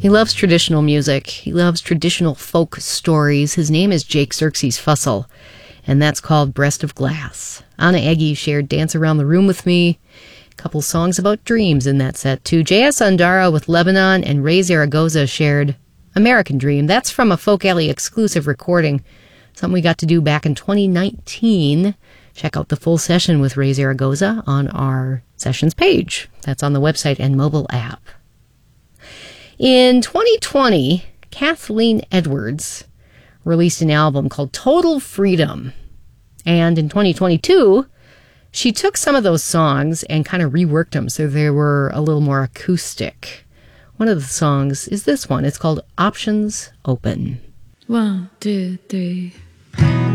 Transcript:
He loves traditional music. He loves traditional folk stories. His name is Jake Xerxes Fussell, and that's called Breast of Glass. Anna Aggie shared Dance Around the Room with me. A couple songs about dreams in that set, too. J.S. Andara with Lebanon, and Ray Zaragoza shared American Dream. That's from a Folk Alley exclusive recording, something we got to do back in 2019. Check out the full session with Ray Zaragoza on our sessions page. That's on the website and mobile app. In 2020, Kathleen Edwards released an album called Total Freedom. And in 2022, she took some of those songs and kind of reworked them so they were a little more acoustic. One of the songs is this one. It's called Options Open. 1, 2, 3